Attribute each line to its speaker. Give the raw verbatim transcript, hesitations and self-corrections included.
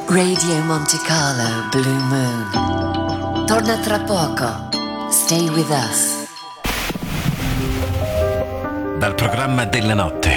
Speaker 1: Radio Monte Carlo Blue Moon. Torna tra poco. Stay with us.
Speaker 2: Dal programma della notte